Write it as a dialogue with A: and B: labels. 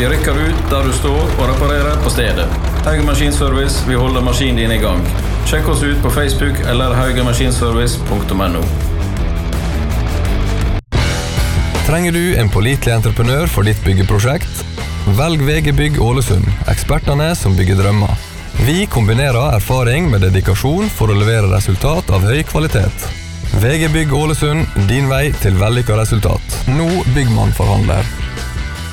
A: Vi rykker ut der du står og reparerer på stedet. Hauge Maskinservice, vi holder maskinen din i gang. Sjekk oss ut på Facebook eller haugemaskinservice.no.
B: Trenger du en pålitelig entreprenør for ditt byggeprosjekt? Velg VG Bygg Ålesund, ekspertene som bygger drømmer. Vi kombinerer erfaring med dedikasjon for å levere resultat av høy kvalitet. VG Bygg Ålesund, din vei til vellykket resultat. Nå Byggmann forhandler.